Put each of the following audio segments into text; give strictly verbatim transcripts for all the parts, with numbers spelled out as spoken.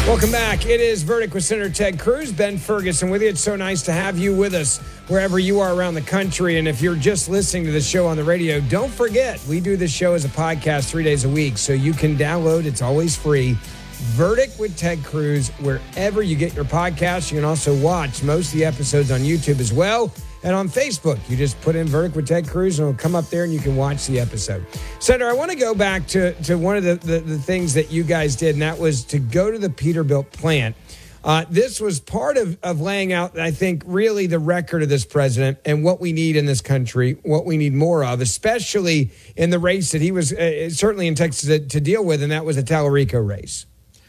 Welcome back. It is Verdict with Senator Ted Cruz. Ben Ferguson with you. It's so nice to have you with us wherever you are around the country. And if you're just listening to the show on the radio, don't forget, we do this show as a podcast three days a week. So you can download. It's always free. Verdict with Ted Cruz, wherever you get your podcasts. You can also watch most of the episodes on YouTube as well. And on Facebook, you just put in Verdict with Ted Cruz and it'll come up there and you can watch the episode. Senator, I want to go back to, to one of the, the, the things that you guys did, and that was to go to the Peterbilt plant. Uh, this was part of, of laying out, I think, really the record of this president and what we need in this country, what we need more of, especially in the race that he was uh, certainly in Texas to, to deal with, and that was the Tallarico race.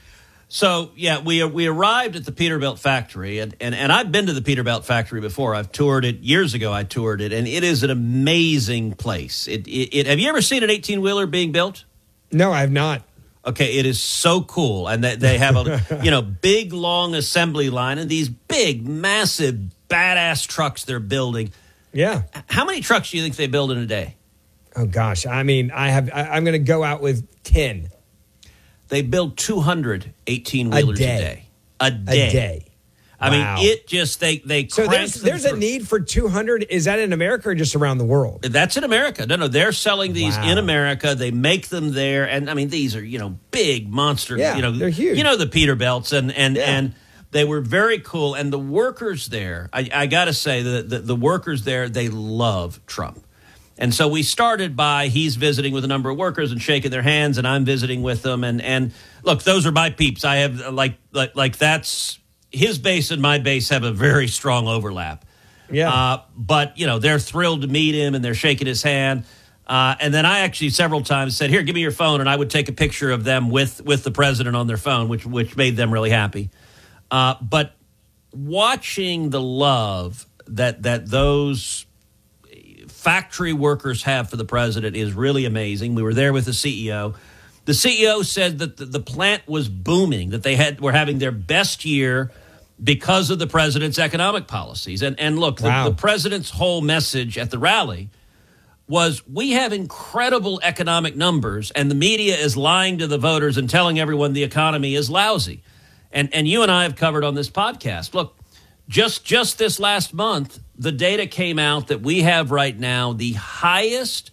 So, yeah, we we arrived at the Peterbilt factory, and, and, and I've been to the Peterbilt factory before. I've toured it. Years ago, I toured it, and it is an amazing place. It, it, it Have you ever seen an eighteen-wheeler being built? No, I have not. Okay, it is so cool, and they, they have a you know big, long assembly line, and these big, massive, badass trucks they're building. Yeah. How many trucks do you think they build in a day? Oh, gosh. I mean, I have, I, I'm going to go out with ten. They build two hundred eighteen-wheelers a, a day. A day. A day. I wow. mean, it just, they, they So crank there's, there's a need for two hundred. Is that in America or just around the world? That's in America. No, no, they're selling these wow. in America. They make them there. And, I mean, these are, you know, big monster. Yeah, you know, they're huge. You know, the Peterbilts. And, and, yeah. and they were very cool. And the workers there, I, I got to say, the, the, the workers there, they love Trump. And so we started by he's visiting with a number of workers and shaking their hands, and I'm visiting with them. And, and look, those are my peeps. I have like like like that's his base and my base have a very strong overlap. Yeah. Uh, but, you know, they're thrilled to meet him and they're shaking his hand. Uh, and then I actually several times said, here, give me your phone. And I would take a picture of them with with the president on their phone, which which made them really happy. Uh, but watching the love that that those factory workers have for the president is really amazing. We were there with the C E O. The C E O said that the, the plant was booming, that they had were having their best year because of the president's economic policies. And and look, wow. the, the president's whole message at the rally was we have incredible economic numbers and the media is lying to the voters and telling everyone the economy is lousy. And and you and I have covered on this podcast. Look, just just this last month, the data came out that we have right now the highest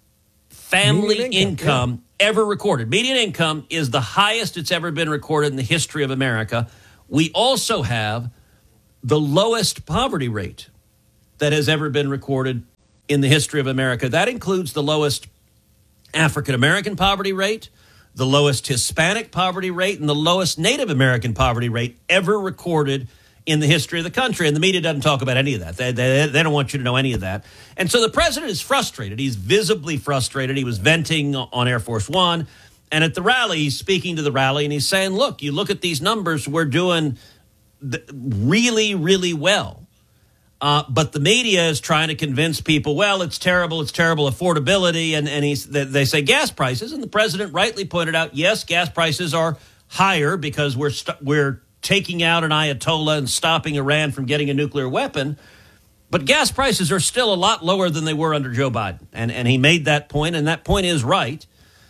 family Median income, income yeah. ever recorded. Median income is the highest it's ever been recorded in the history of America. We also have the lowest poverty rate that has ever been recorded in the history of America. That includes the lowest African-American poverty rate, the lowest Hispanic poverty rate, and the lowest Native American poverty rate ever recorded in the history of the country. And the media doesn't talk about any of that. They, they, they don't want you to know any of that. And so the president is frustrated. He's visibly frustrated. He was venting on Air Force One. And at the rally, he's speaking to the rally, and he's saying, look, you look at these numbers, we're doing th- really, really well. Uh, but the media is trying to convince people, well, it's terrible, it's terrible affordability. And, and he's, they say gas prices. And the president rightly pointed out, yes, gas prices are higher because we're st- we're taking out an Ayatollah and stopping Iran from getting a nuclear weapon. But gas prices are still a lot lower than they were under Joe Biden. And, and he made that point, and that point is right.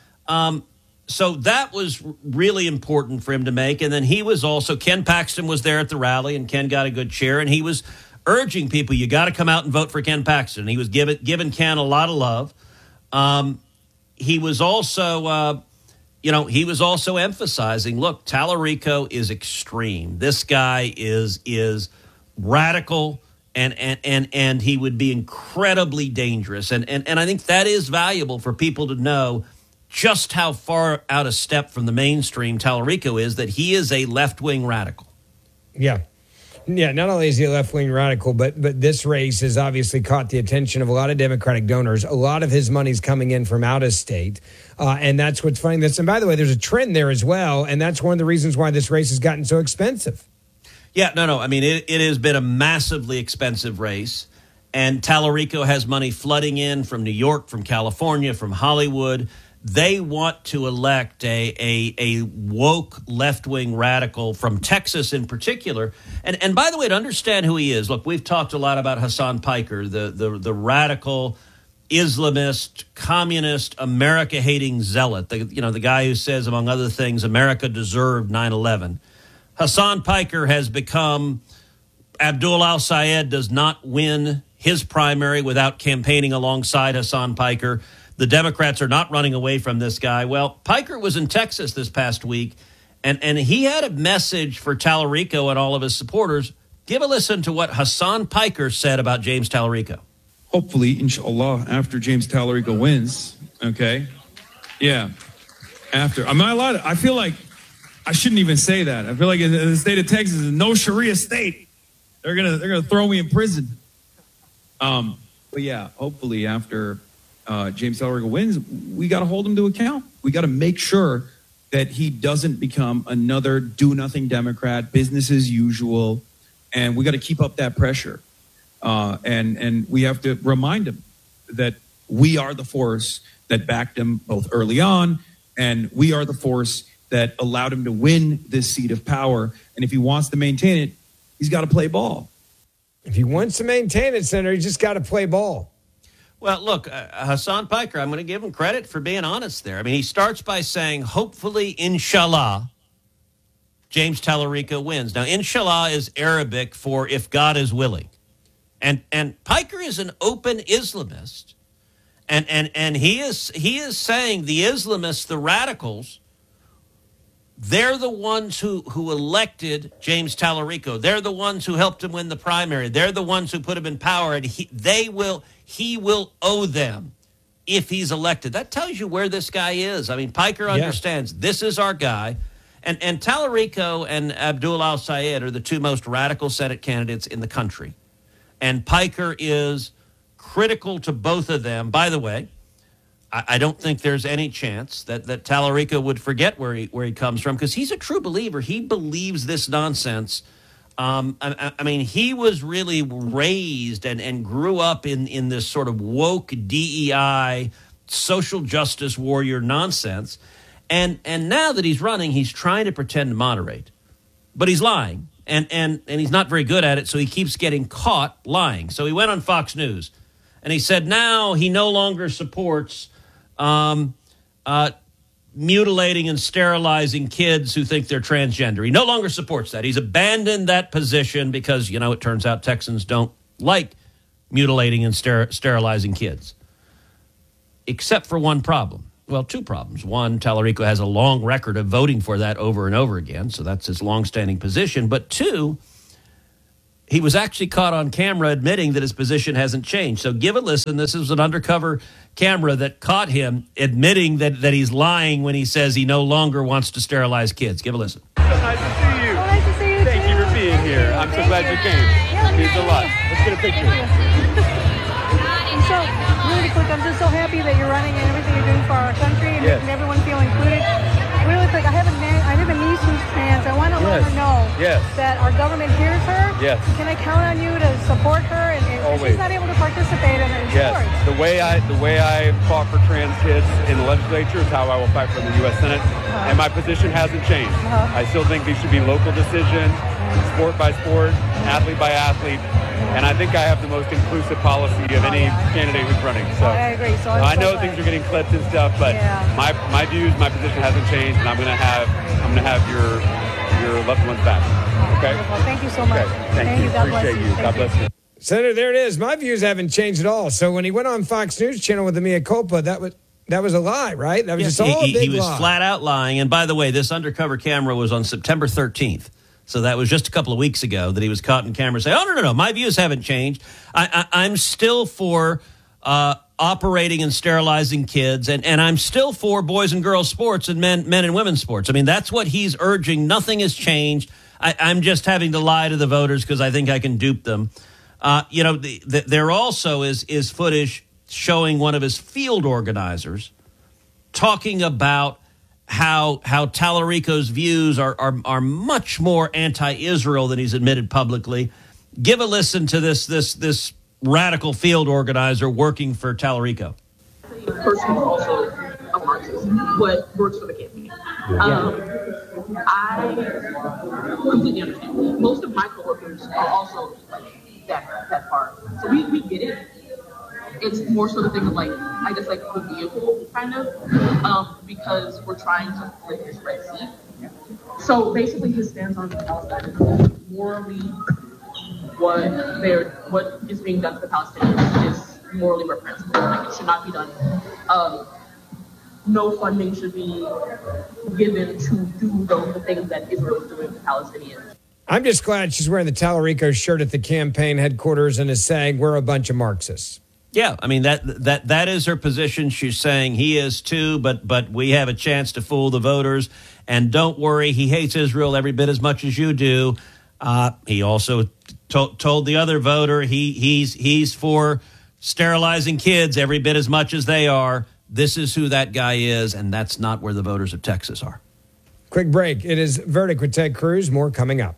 Um, so that was really important for him to make. And then he was also, Ken Paxton was there at the rally, and Ken got a good share. And he was urging people, you got to come out and vote for Ken Paxton. He was giving, giving Ken a lot of love. Um, he was also... Uh, You know, he was also emphasizing, look, Tallarico is extreme. This guy is is radical, and and and, and he would be incredibly dangerous. And, and and I think that is valuable for people to know just how far out of step from the mainstream Tallarico is, that he is a left-wing radical. Yeah. Yeah, not only is he a left-wing radical, but but this race has obviously caught the attention of a lot of Democratic donors. A lot of his money's coming in from out of state, uh, and that's what's funny. This, and by the way, there's a trend there as well, and that's one of the reasons why this race has gotten so expensive. Yeah, no, no. I mean, it, it has been a massively expensive race, and Tallarico has money flooding in from New York, from California, from Hollywood. They want to elect a a, a woke left-wing radical from Texas in particular. And and by the way, to understand who he is, look, we've talked a lot about Hassan Piker, the the, the radical Islamist, communist, America-hating zealot, the, you know, the guy who says, among other things, America deserved nine eleven. Hassan Piker has become, Abdul al-Sayed does not win his primary without campaigning alongside Hassan Piker. The Democrats are not running away from this guy. Well, Piker was in Texas this past week, and, and he had a message for Tallarico and all of his supporters. Give a listen to what Hassan Piker said about James Tallarico. Hopefully, inshallah, after James Tallarico wins, okay? Yeah, after. I'm not allowed to, I feel like I shouldn't even say that. I feel like in the state of Texas is no Sharia state. They're gonna they're gonna throw me in prison. Um, but yeah, hopefully after uh, James Tallarico wins, we got to hold him to account. We got to make sure that he doesn't become another do-nothing Democrat, business as usual, and we got to keep up that pressure. Uh, and and we have to remind him that we are the force that backed him both early on, and we are the force that allowed him to win this seat of power. And if he wants to maintain it, he's got to play ball. If he wants to maintain it, Senator, he just got to play ball. Well, look, uh, Hassan Piker, I'm going to give him credit for being honest there. I mean, he starts by saying, hopefully, inshallah, James Tallarico wins. Now, inshallah is Arabic for if God is willing. And and Piker is an open Islamist. And and and he is he is saying the Islamists, the radicals, they're the ones who, who elected James Tallarico. They're the ones who helped him win the primary. They're the ones who put him in power, and he, they will he will owe them if he's elected. That tells you where this guy is. I mean, Piker yeah. understands this is our guy. And and Tallarico and Abdul al-Sayed are the two most radical Senate candidates in the country. And Piker is critical to both of them. By the way, I, I don't think there's any chance that, that Tallarico would forget where he where he comes from, because he's a true believer. He believes this nonsense. Um, I, I mean, he was really raised and, and grew up in, in this sort of woke D E I, social justice warrior nonsense. And and now that he's running, he's trying to pretend to moderate. But he's lying. And, and and he's not very good at it, so he keeps getting caught lying. So he went on Fox News, and he said now he no longer supports um, uh, mutilating and sterilizing kids who think they're transgender. He no longer supports that. He's abandoned that position because, you know, it turns out Texans don't like mutilating and ster- sterilizing kids, except for one problem. Well, two problems. One, Tallarico has a long record of voting for that over and over again, so that's his longstanding position. But two, he was actually caught on camera admitting that his position hasn't changed. So give a listen. This is an undercover camera that caught him admitting that, that he's lying when he says he no longer wants to sterilize kids. Give a listen. So nice to see you. So nice to see you, Thank too. you for being Thank here. you. I'm so Thank glad you. you came. Yeah, It means a lot. Let's get a picture. So, really quick, I'm just so happy that you're running and everything you're doing for our country and Yes. making everyone feel included. Really quick, I have a na- I have a niece who's trans. I want to let Yes. her know Yes. that our government hears her. Yes. Can I count on you to support her? And, and Always. she's not able to participate in, in Yes, sports. the way I the way I fought for trans kids in the legislature is how I will fight for the U S Senate, Uh-huh. and my position hasn't changed. Uh-huh. I still think these should be local decisions, sport by sport, athlete by athlete, and I think I have the most inclusive policy of Oh, any yeah. candidate who's running. So I agree. So I'm I so know glad. things are getting clipped and stuff, but Yeah. my my views, my position hasn't changed, and I'm gonna have I'm gonna have your your loved ones back. Okay. Wonderful. Thank you so much. Okay. Thank, you. God bless Appreciate you. you. Thank God bless you. Senator, there it is. My views haven't changed at all. So when he went on Fox News Channel with the Mea Culpa, that was that was a lie, right? That was Yes, just all he, a big he was lie. flat out lying. And by the way, this undercover camera was on September thirteenth. So that was just a couple of weeks ago that he was caught in camera saying, oh, no, no, no, my views haven't changed. I, I, I'm still for uh, operating and sterilizing kids, and, and I'm still for boys and girls sports and men, men and women's sports. I mean, that's what he's urging. Nothing has changed. I, I'm just having to lie to the voters because I think I can dupe them. Uh, you know, the, the, there also is is footage showing one of his field organizers talking about how how Tallarico's views are, are are much more anti-Israel than he's admitted publicly. Give a listen to this this this radical field organizer working for Tallarico. Person who's also a Marxist, but works for the campaign. Um, I completely understand. Most of my coworkers are also like that that far, so we, we get it. It's more so the thing of like, I guess like the vehicle kind of, um, because we're trying to flip this red sea. So basically, his stance on Palestine is morally what they're what is being done to the Palestinians is morally reprehensible. Like, it should not be done. Um, no funding should be given to do those the things that Israel is doing to Palestinians. I'm just glad she's wearing the Tallarico shirt at the campaign headquarters and is saying we're a bunch of Marxists. Yeah, I mean, that that that is her position. She's saying he is too, but but we have a chance to fool the voters. And don't worry, he hates Israel every bit as much as you do. Uh, he also to- told the other voter he he's he's for sterilizing kids every bit as much as they are. This is who that guy is, and that's not where the voters of Texas are. Quick break. It is Verdict with Ted Cruz. More coming up.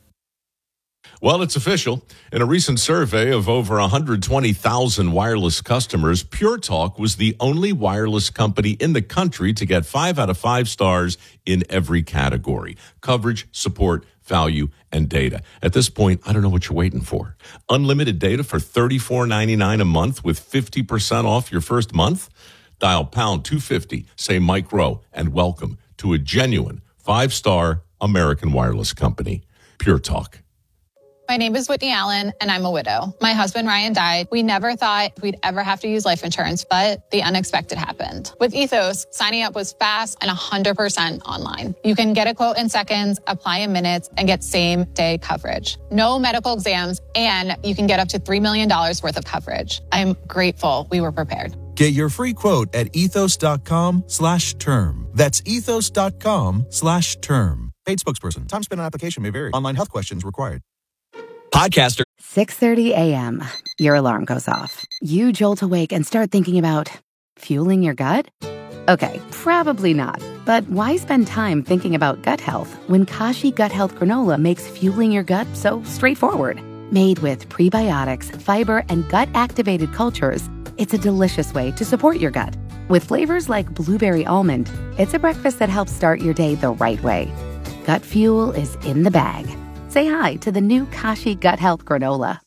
Well, it's official. In a recent survey of over one hundred twenty thousand wireless customers, Pure Talk was the only wireless company in the country to get five out of five stars in every category: coverage, support, value, and data. At this point, I don't know what you're waiting for. Unlimited data for thirty-four ninety-nine a month with fifty percent off your first month? Dial pound two fifty, say Mike Rowe, and welcome to a genuine five-star American wireless company, Pure Talk. My name is Whitney Allen, and I'm a widow. My husband, Ryan, died. We never thought we'd ever have to use life insurance, but the unexpected happened. With Ethos, signing up was fast and one hundred percent online. You can get a quote in seconds, apply in minutes, and get same-day coverage. No medical exams, and you can get up to three million dollars worth of coverage. I'm grateful we were prepared. Get your free quote at ethos.com slash term. That's ethos.com slash term. Paid spokesperson. Time spent on application may vary. Online health questions required. Podcaster. six thirty a.m. Your alarm goes off. You jolt awake and start thinking about fueling your gut? Okay, probably not. But why spend time thinking about gut health when Kashi Gut Health Granola makes fueling your gut so straightforward? Made with prebiotics, fiber, and gut-activated cultures, it's a delicious way to support your gut. With flavors like blueberry almond, it's a breakfast that helps start your day the right way. Gut fuel is in the bag. Say hi to the new Kashi Gut Health Granola.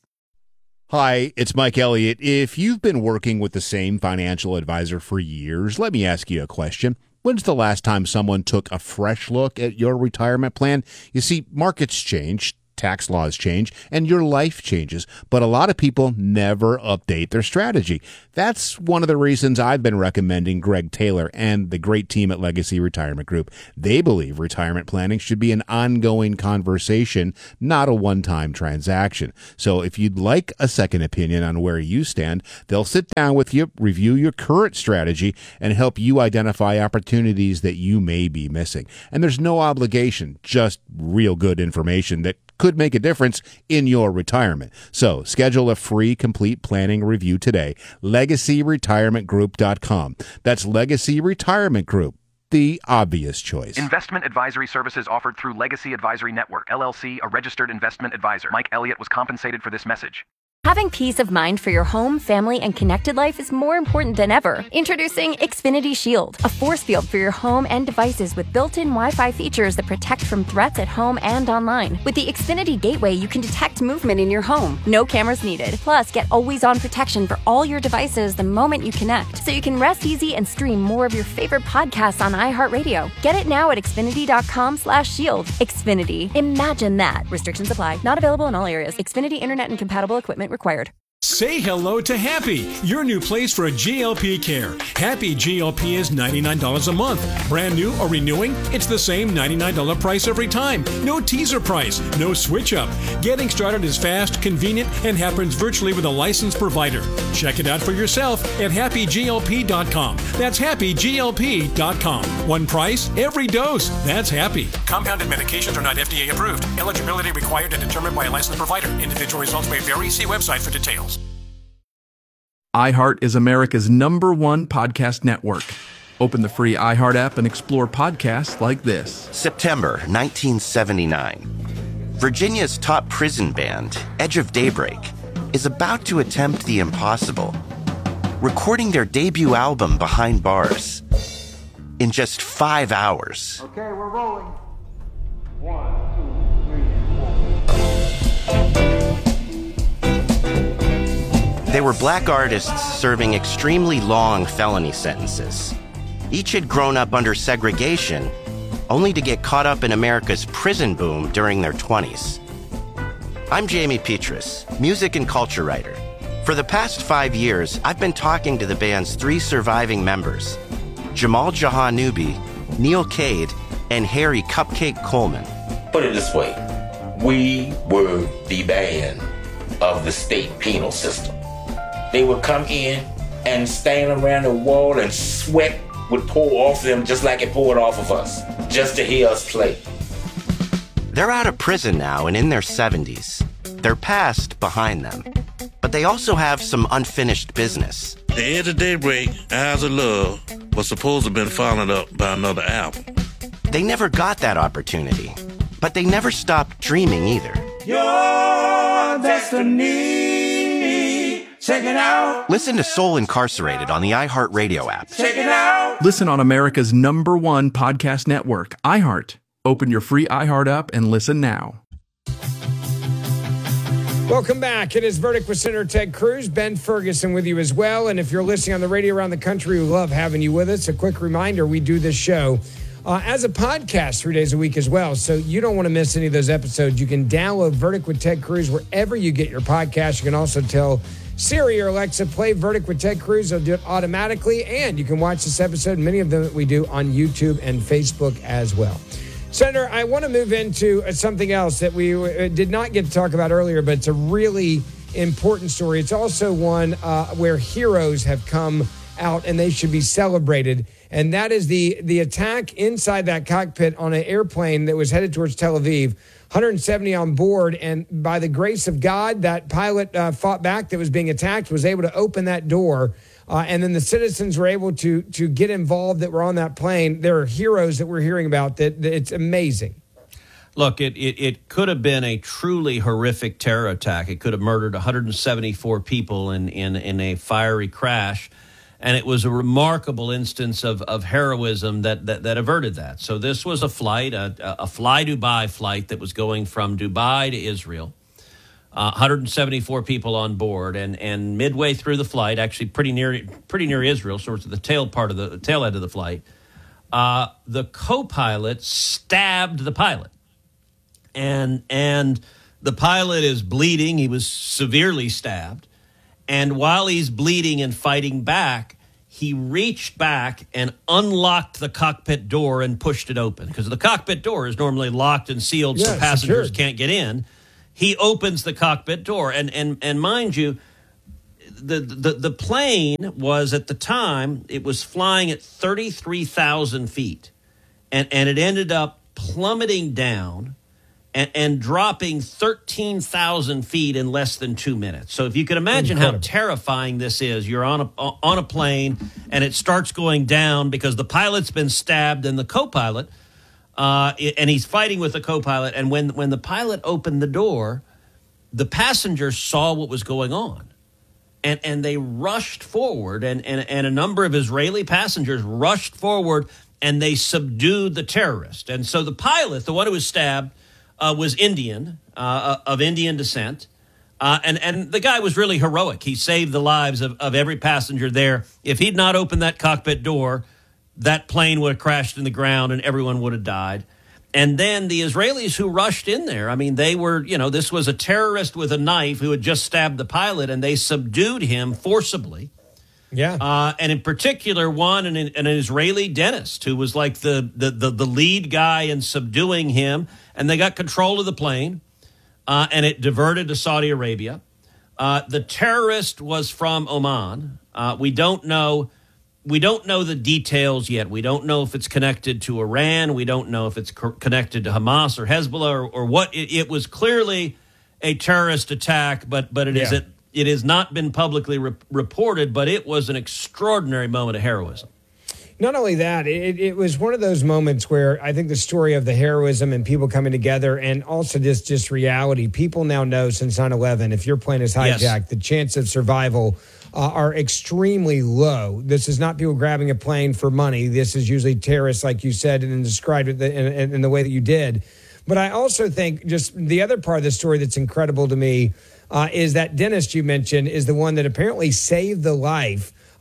Hi, it's Mike Elliott. If you've been working with the same financial advisor for years, let me ask you a question. When's the last time someone took a fresh look at your retirement plan? You see, markets change, tax laws change, and your life changes, but a lot of people never update their strategy. That's one of the reasons I've been recommending Greg Taylor and the great team at Legacy Retirement Group. They believe retirement planning should be an ongoing conversation, not a one-time transaction. So if you'd like a second opinion on where you stand, they'll sit down with you, review your current strategy, and help you identify opportunities that you may be missing. And there's no obligation, just real good information that could make a difference in your retirement. So schedule a free complete planning review today. legacy retirement group dot com. That's Legacy Retirement Group, the obvious choice. Investment advisory services offered through Legacy Advisory Network, L L C, a registered investment advisor. Mike Elliott was compensated for this message. Having peace of mind for your home, family, and connected life is more important than ever. Introducing Xfinity Shield, a force field for your home and devices with built-in Wi-Fi features that protect from threats at home and online. With the Xfinity Gateway, you can detect movement in your home. No cameras needed. Plus, get always-on protection for all your devices the moment you connect, so you can rest easy and stream more of your favorite podcasts on iHeartRadio. Get it now at Xfinity.com slash shield. Xfinity. Imagine that. Restrictions apply. Not available in all areas. Xfinity Internet and compatible equipment required. Say hello to Happy, your new place for G L P care. Happy G L P is ninety-nine dollars a month. Brand new or renewing, it's the same ninety-nine dollars price every time. No teaser price, no switch up. Getting started is fast, convenient, and happens virtually with a licensed provider. Check it out for yourself at happy G L P dot com. That's happy G L P dot com. One price, every dose. That's Happy. Compounded medications are not F D A approved. Eligibility required and determined by a licensed provider. Individual results may vary. See website for details. iHeart is America's number one podcast network. Open the free iHeart app and explore podcasts like this. September nineteen seventy-nine. Virginia's top prison band, Edge of Daybreak, is about to attempt the impossible, recording their debut album Behind Bars in just five hours. Okay, we're rolling. One, two, three, four. They were black artists serving extremely long felony sentences. Each had grown up under segregation, only to get caught up in America's prison boom during their twenties. I'm Jamie Petrus, music and culture writer. For the past five years, I've been talking to the band's three surviving members, Jamal Jahanubi, Neil Cade, and Harry Cupcake Coleman. Put it this way, we were the band of the state penal system. They would come in and stand around the wall and sweat would pour off them just like it poured off of us, just to hear us play. They're out of prison now and in their seventies. Their past behind them. But they also have some unfinished business. The Edge of Daybreak, Eyes of Love, was supposed to have been followed up by another album. They never got that opportunity, but they never stopped dreaming either. Your destiny, check it out. Listen to Soul Incarcerated on the iHeartRadio app. Check it out. Listen on America's number one podcast network, iHeart. Open your free iHeart app and listen now. Welcome back. It is Verdict with Senator Ted Cruz. Ben Ferguson with you as well. And if you're listening on the radio around the country, we love having you with us. A quick reminder, we do this show uh, as a podcast three days a week as well. So you don't want to miss any of those episodes. You can download Verdict with Ted Cruz wherever you get your podcast. You can also tell Siri or Alexa, play Verdict with Ted Cruz. They'll do it automatically. And you can watch this episode, many of them that we do, on YouTube and Facebook as well. Senator, I want to move into something else that we did not get to talk about earlier, but it's a really important story. It's also one uh, where heroes have come out and they should be celebrated. And that is the, the attack inside that cockpit on an airplane that was headed towards Tel Aviv. one hundred seventy on board. And by the grace of God, that pilot uh, fought back that was being attacked, was able to open that door. Uh, and then the citizens were able to to get involved that were on that plane. There are heroes that we're hearing about that, that it's amazing. Look, it, it, it could have been a truly horrific terror attack. It could have murdered one hundred seventy-four people in, in, in a fiery crash. And it was a remarkable instance of, of heroism that, that, that averted that. So this was a flight, a, a Fly Dubai flight that was going from Dubai to Israel. Uh, one hundred seventy-four people on board, and, and midway through the flight, actually pretty near pretty near Israel, sort of the tail part of the, the tail end of the flight, uh, the co-pilot stabbed the pilot, and and the pilot is bleeding. He was severely stabbed, and while he's bleeding and fighting back, he reached back and unlocked the cockpit door and pushed it open, because the cockpit door is normally locked and sealed yeah, so passengers secured. can't get in. He opens the cockpit door, and and and mind you, the, the the plane was at the time, it was flying at thirty-three thousand feet, and and it ended up plummeting down and, and dropping thirteen thousand feet in less than two minutes. So if you can imagine Incredible. How terrifying this is, you're on a on a plane and it starts going down because the pilot's been stabbed and the co-pilot. Uh, and he's fighting with the co-pilot. And when, when the pilot opened the door, the passengers saw what was going on. And and they rushed forward. And, and, and a number of Israeli passengers rushed forward and they subdued the terrorist. And so the pilot, the one who was stabbed, uh, was Indian, uh, of Indian descent. Uh, and, and the guy was really heroic. He saved the lives of, of every passenger there. If he'd not opened that cockpit door, that plane would have crashed in the ground and everyone would have died. And then the Israelis who rushed in there, I mean, they were, you know, this was a terrorist with a knife who had just stabbed the pilot, and they subdued him forcibly. Yeah. Uh, and in particular, one, an, an Israeli dentist who was like the, the, the, the lead guy in subduing him. And they got control of the plane, uh, and it diverted to Saudi Arabia. Uh, the terrorist was from Oman. Uh, we don't know... We don't know the details yet. We don't know if it's connected to Iran. We don't know if it's co- connected to Hamas or Hezbollah or, or what. It, it was clearly a terrorist attack, but but it yeah. is it, it has not been publicly re- reported. But it was an extraordinary moment of heroism. Not only that, it, it was one of those moments where I think the story of the heroism and people coming together, and also just just reality. People now know since nine eleven, if your plane is hijacked, yes. the chance of survival Uh, are extremely low. This is not people grabbing a plane for money. This is usually terrorists, like you said, and described it in, in the way that you did. But I also think just the other part of the story that's incredible to me uh, is that dentist you mentioned is the one that apparently saved the life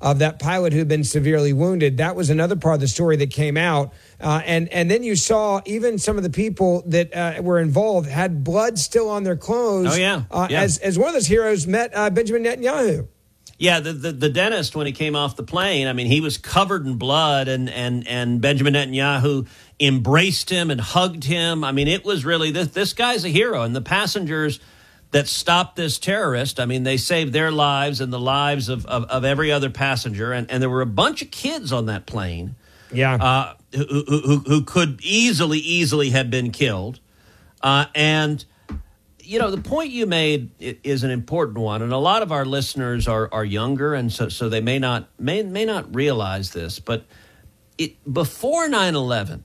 of that pilot who'd been severely wounded. That was another part of the story that came out. Uh, and, and then you saw even some of the people that uh, were involved had blood still on their clothes. Oh, yeah. Uh, yeah. As, as one of those heroes met uh, Benjamin Netanyahu. Yeah, the, the the dentist, when he came off the plane, I mean, he was covered in blood, and and and Benjamin Netanyahu embraced him and hugged him. I mean, it was really, this, this guy's a hero. And the passengers that stopped this terrorist, I mean, they saved their lives and the lives of, of, of every other passenger. And, and there were a bunch of kids on that plane. Yeah. Uh, who, who, who could easily, easily have been killed. Uh, and... You know, the point you made is an important one, and a lot of our listeners are, are younger, and so so they may not may may not realize this. But it, before nine eleven,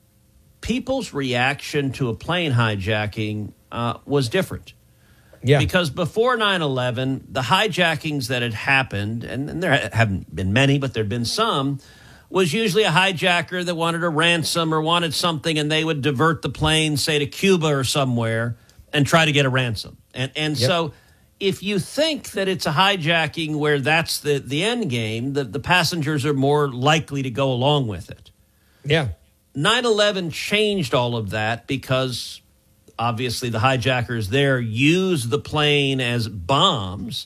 people's reaction to a plane hijacking uh, was different. Yeah, because before nine eleven, the hijackings that had happened, and, and there haven't been many, but there'd been some, was usually a hijacker that wanted a ransom or wanted something, and they would divert the plane, say to Cuba or somewhere, and try to get a ransom. And and yep. so if you think that it's a hijacking where that's the, the end game, the, the passengers are more likely to go along with it. Yeah. nine eleven changed all of that because obviously the hijackers there used the plane as bombs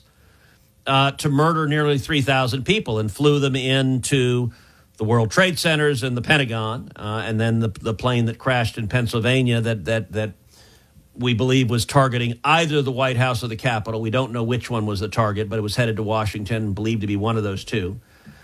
uh, to murder nearly three thousand people and flew them into the World Trade Centers and the Pentagon, uh, and then the the plane that crashed in Pennsylvania that that that we believe was targeting either the White House or the Capitol. We don't know which one was the target, but it was headed to Washington, believed to be one of those two.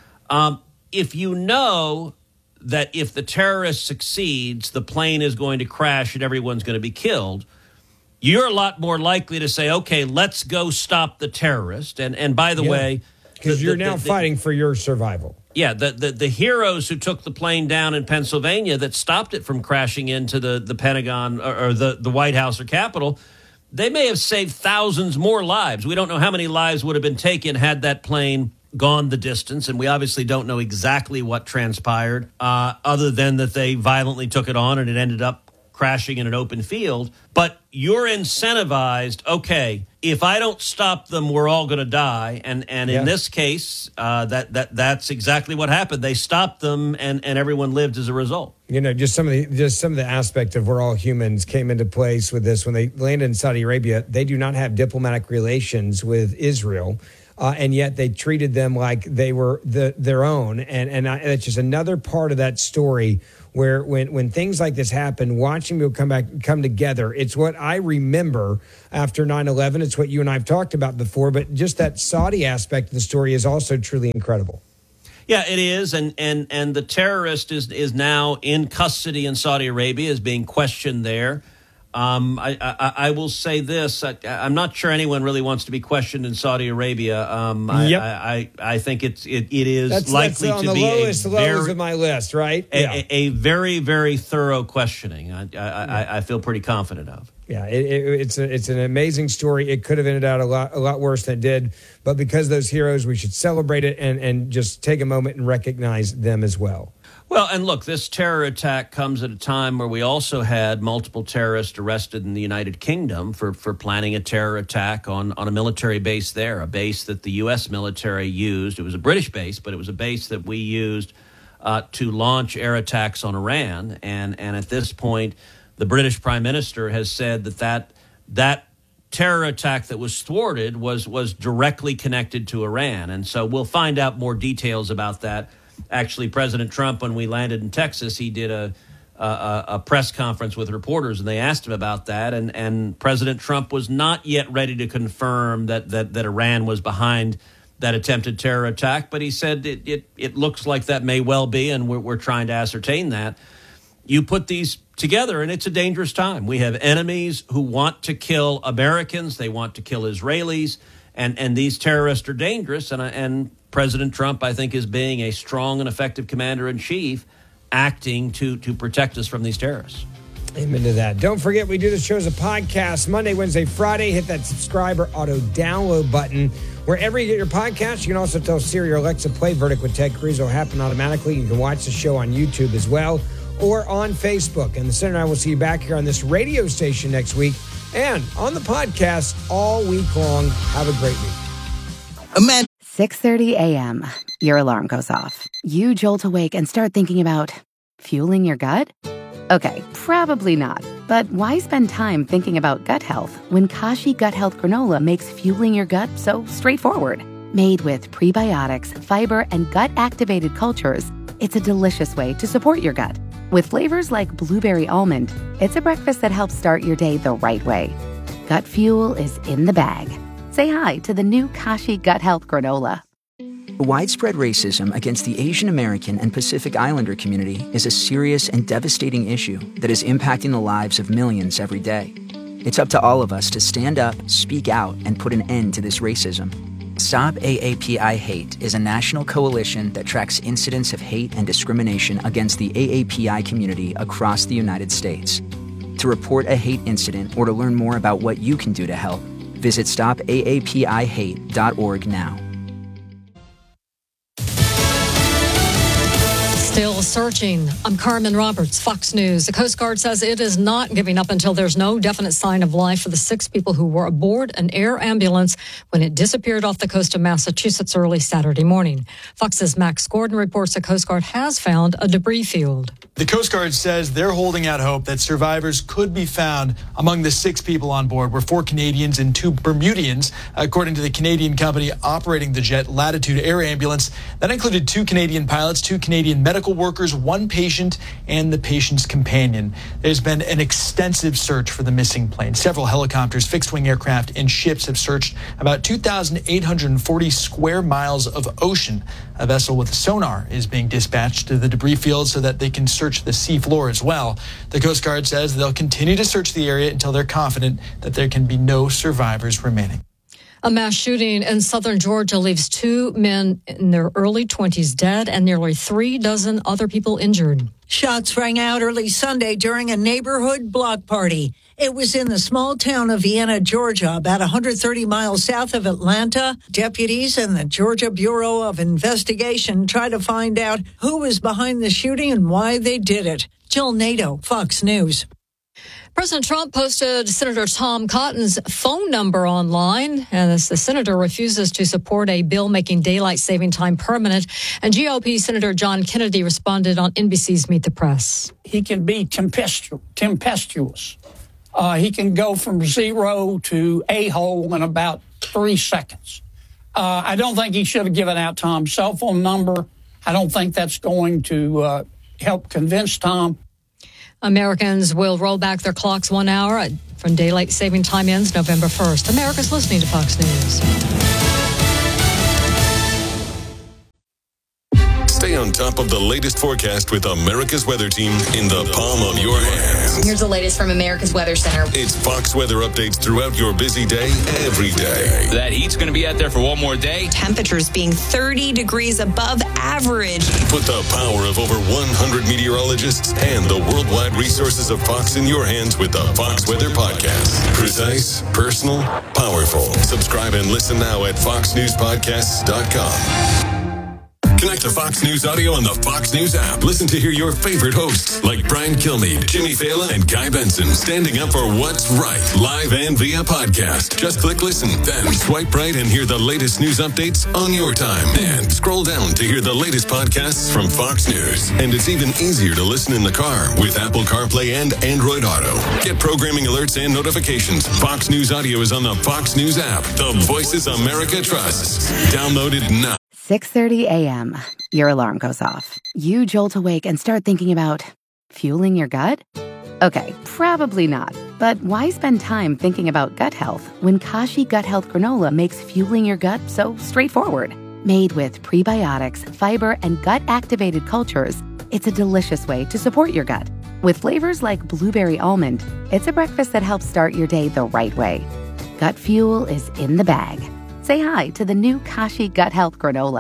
Um, if you know that if the terrorist succeeds, the plane is going to crash and everyone's going to be killed, you're a lot more likely to say, okay, let's go stop the terrorist. And and by the yeah. way... Because you're the, now the, the, fighting for your survival. Yeah, the, the the heroes who took the plane down in Pennsylvania that stopped it from crashing into the, the Pentagon or, or the, the White House or Capitol, they may have saved thousands more lives. We don't know how many lives would have been taken had that plane gone the distance, and we obviously don't know exactly what transpired, uh, other than that they violently took it on and it ended up crashing in an open field. But you're incentivized, okay, if I don't stop them, we're all going to die. And and yeah. in this case, uh, that that that's exactly what happened. They stopped them, and, and everyone lived as a result. You know, just some of the just some of the aspect of we're all humans came into place with this. When they landed in Saudi Arabia, they do not have diplomatic relations with Israel. Uh, and yet they treated them like they were the, their own. And and I, it's just another part of that story where when, when things like this happen, watching people come back, come together, it's what I remember after nine eleven. It's what you and I have talked about before. But just that Saudi aspect of the story is also truly incredible. Yeah, it is. And and and the terrorist is, is now in custody in Saudi Arabia, is being questioned there. Um, I, I, I will say this. I, I'm not sure anyone really wants to be questioned in Saudi Arabia. Um, yep. I, I, I think it's, it, it is that's, likely that's on to the be lowest a lows very, of my list, right? A, yeah. a, a very, very thorough questioning. I, I, I, I feel pretty confident of. Yeah, it, it, it's a, it's an amazing story. It could have ended out a lot a lot worse than it did, but because of those heroes, we should celebrate it and, and just take a moment and recognize them as well. Well, and look, this terror attack comes at a time where we also had multiple terrorists arrested in the United Kingdom for, for planning a terror attack on, on a military base there, a base that the U S military used. It was a British base, but it was a base that we used uh, to launch air attacks on Iran. And, and at this point, the British Prime Minister has said that that, that terror attack that was thwarted was, was directly connected to Iran. And so we'll find out more details about that. Actually, President Trump, when we landed in Texas, he did a, a a press conference with reporters, and they asked him about that. And, and President Trump was not yet ready to confirm that that, that Iran was behind that attempted terror attack. But he said it, it, it looks like that may well be, and we're, we're trying to ascertain that. You put these together, and it's a dangerous time. We have enemies who want to kill Americans. They want to kill Israelis. And and these terrorists are dangerous, and and President Trump, I think, is being a strong and effective commander-in-chief, acting to to protect us from these terrorists. Amen to that. Don't forget, we do the show as a podcast Monday, Wednesday, Friday. Hit that subscribe or auto-download button. Wherever you get your podcast, you can also tell Siri or Alexa, play Verdict with Ted Cruz. It'll happen automatically. You can watch the show on YouTube as well or on Facebook. And the Senator and I will see you back here on this radio station next week and on the podcast all week long. Have a great week. A man. six thirty a.m. Your alarm goes off. You jolt awake and start thinking about fueling your gut? Okay, probably not. But why spend time thinking about gut health when Kashi Gut Health Granola makes fueling your gut so straightforward? Made with prebiotics, fiber, and gut-activated cultures, it's a delicious way to support your gut. With flavors like blueberry almond, it's a breakfast that helps start your day the right way. Gut fuel is in the bag. Say hi to the new Kashi Gut Health Granola. Widespread racism against the Asian American and Pacific Islander community is a serious and devastating issue that is impacting the lives of millions every day. It's up to all of us to stand up, speak out, and put an end to this racism. Stop A A P I Hate is a national coalition that tracks incidents of hate and discrimination against the A A P I community across the United States. To report a hate incident or to learn more about what you can do to help, visit stop A A P I hate dot org now. Still searching. I'm Carmen Roberts, Fox News. The Coast Guard says it is not giving up until there's no definite sign of life for the six people who were aboard an air ambulance when it disappeared off the coast of Massachusetts early Saturday morning. Fox's Max Gordon reports the Coast Guard has found a debris field. The Coast Guard says they're holding out hope that survivors could be found. Among the six people on board were four Canadians and two Bermudians, according to the Canadian company operating the jet, Latitude Air Ambulance. That included two Canadian pilots, two Canadian medical workers, one patient, and the patient's companion. There's been an extensive search for the missing plane. Several helicopters, fixed-wing aircraft, and ships have searched about two thousand eight hundred forty square miles of ocean. A vessel with sonar is being dispatched to the debris field so that they can search the seafloor as well. The Coast Guard says they'll continue to search the area until they're confident that there can be no survivors remaining. A mass shooting in southern Georgia leaves two men in their early twenties dead and nearly three dozen other people injured. Shots rang out early Sunday during a neighborhood block party. It was in the small town of Vienna, Georgia, about one hundred thirty miles south of Atlanta. Deputies and the Georgia Bureau of Investigation tried to find out who was behind the shooting and why they did it. Jill Nato, Fox News. President Trump posted Senator Tom Cotton's phone number online, and as the senator refuses to support a bill making daylight saving time permanent, and G O P Senator John Kennedy responded on N B C's Meet the Press. He can be tempestu- tempestuous. Uh, he can go from zero to a-hole in about three seconds. Uh, I don't think he should have given out Tom's cell phone number. I don't think that's going to uh, help convince Tom. Americans will roll back their clocks one hour from daylight saving time ends November first. America's listening to Fox News. Stay on top of the latest forecast with America's Weather Team in the palm of your hands. Here's the latest from America's Weather Center. It's Fox weather updates throughout your busy day, every day. That heat's going to be out there for one more day. Temperatures being thirty degrees above average. Put the power of over one hundred meteorologists and the worldwide resources of Fox in your hands with the Fox Weather Podcast. Precise, personal, powerful. Subscribe and listen now at fox news podcasts dot com. Connect to Fox News Audio on the Fox News app. Listen to hear your favorite hosts like Brian Kilmeade, Jimmy Fallon, and Guy Benson standing up for what's right, live and via podcast. Just click listen, then swipe right and hear the latest news updates on your time. And scroll down to hear the latest podcasts from Fox News. And it's even easier to listen in the car with Apple CarPlay and Android Auto. Get programming alerts and notifications. Fox News Audio is on the Fox News app. The voices America trusts. Download it now. six thirty a.m. Your alarm goes off. You jolt awake and start thinking about fueling your gut? Okay, probably not. But why spend time thinking about gut health when Kashi Gut Health Granola makes fueling your gut so straightforward? Made with prebiotics, fiber, and gut-activated cultures, it's a delicious way to support your gut. With flavors like blueberry almond, it's a breakfast that helps start your day the right way. Gut fuel is in the bag. Say hi to the new Kashi Gut Health Granola.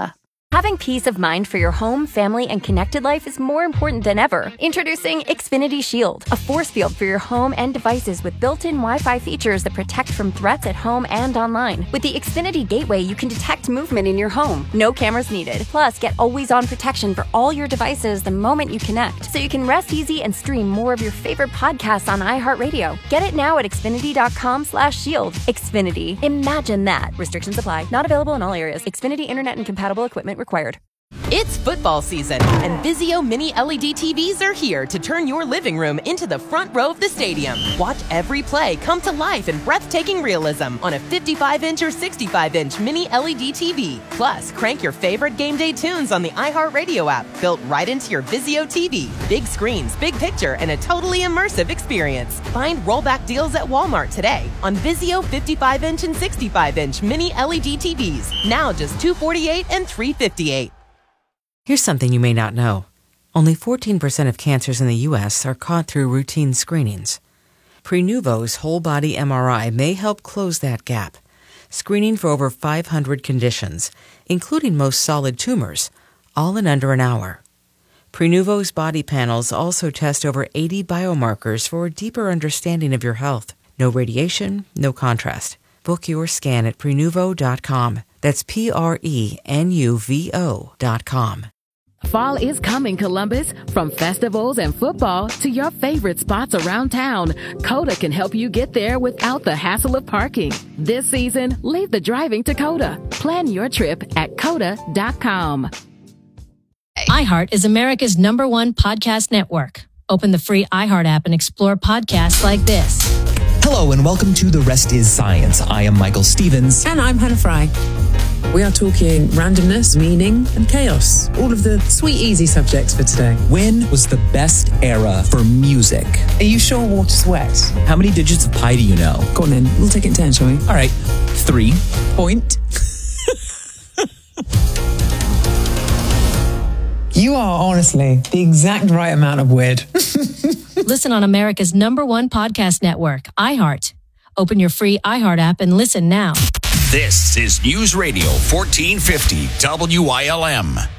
Having peace of mind for your home, family, and connected life is more important than ever. Introducing Xfinity Shield, a force field for your home and devices with built-in Wi-Fi features that protect from threats at home and online. With the Xfinity Gateway, you can detect movement in your home. No cameras needed. Plus, get always-on protection for all your devices the moment you connect, so you can rest easy and stream more of your favorite podcasts on iHeartRadio. Get it now at Xfinity.com slash shield. Xfinity. Imagine that. Restrictions apply. Not available in all areas. Xfinity Internet and compatible equipment required. It's football season, and Vizio Mini L E D T Vs are here to turn your living room into the front row of the stadium. Watch every play come to life in breathtaking realism on a fifty-five inch or sixty-five inch Mini L E D T V. Plus, crank your favorite game day tunes on the iHeartRadio app, built right into your Vizio T V. Big screens, big picture, and a totally immersive experience. Find rollback deals at Walmart today on Vizio fifty-five inch and sixty-five inch Mini L E D T Vs. Now just two hundred forty-eight dollars and three hundred fifty-eight dollars. Here's something you may not know. Only fourteen percent of cancers in the U S are caught through routine screenings. Prenuvo's whole-body M R I may help close that gap, screening for over five hundred conditions, including most solid tumors, all in under an hour. Prenuvo's body panels also test over eighty biomarkers for a deeper understanding of your health. No radiation, no contrast. Book your scan at Prenuvo dot com. That's P R E N U V O dot com. Fall is coming, Columbus. From festivals and football to your favorite spots around town, Coda can help you get there without the hassle of parking. This season, leave the driving to Coda. Plan your trip at Coda dot com. iHeart is America's number one podcast network. Open the free iHeart app and explore podcasts like this. Hello and welcome to The Rest is Science. I am Michael Stevens. And I'm Hannah Fry. We are talking randomness, meaning, and chaos. All of the sweet, easy subjects for today. When was the best era for music? Are you sure water's wet? How many digits of pi do you know? Go on then. We'll take it in turn, shall we? All right. Three. Point. You are honestly the exact right amount of weird. Listen on America's number one podcast network, iHeart. Open your free iHeart app and listen now. This is News Radio fourteen fifty W I L M.